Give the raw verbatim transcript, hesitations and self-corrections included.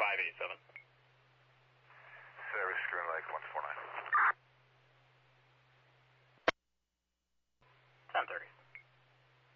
five eight seven. Service Groom Lake one four nine. ten thirty.